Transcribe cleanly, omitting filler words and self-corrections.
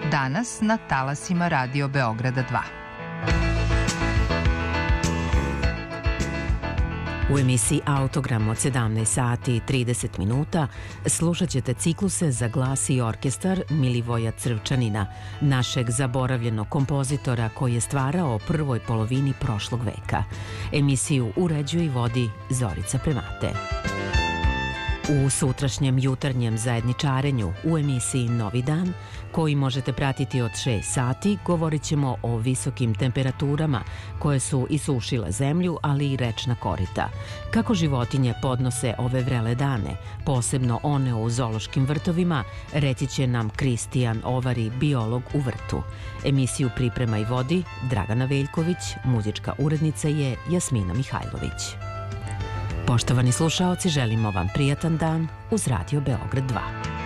Danas na talasima Radio Beograda 2. U emisiji Autogram od 17 sati i 30 minuta slušat ćete cikluse za glas i orkestar Milivoja Crvčanina, našeg zaboravljenog kompozitora koji je stvarao u prvoj polovini prošlog veka. Emisiju uređuje i vodi Zorica Premate. U sutrašnjem jutarnjem zajedničarenju u emisiji Novi dan, koji možete pratiti od 6 sati, govorit ćemo o visokim temperaturama koje su isušile zemlju, ali i rečna korita. Kako životinje podnose ove vrele dane, posebno one u zoološkim vrtovima, reći će nam Kristijan Ovari, biolog u vrtu. Emisiju priprema i vodi Dragana Veljković, muzička urednica je Jasmina Mihajlović. Poštovani slušaoci, želimo vam prijatan dan uz Radio Beograd 2.